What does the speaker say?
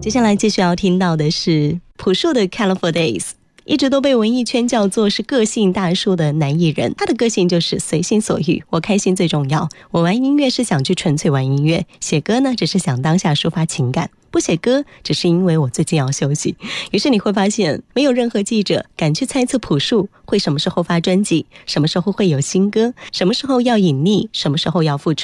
接下来继续要听到的是朴树的 Colorful Days， 一直都被文艺圈叫做是个性大叔的男艺人，他的个性就是随心所欲，我开心最重要，我玩音乐是想去纯粹玩音乐，写歌呢只是想当下抒发情感，不写歌只是因为我最近要休息。于是你会发现没有任何记者敢去猜测朴树会什么时候发专辑，什么时候会有新歌，什么时候要隐匿，什么时候要复出。